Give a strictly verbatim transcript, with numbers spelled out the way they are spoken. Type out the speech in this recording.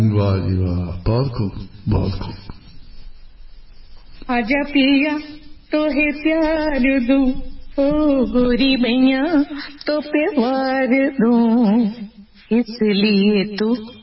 वाह जी वाह, बहुत खूब बहुत खूब। आजा पिया तो है प्यार दूं, ओ गोरी मैया तो पे वार दूं, इसलिए तू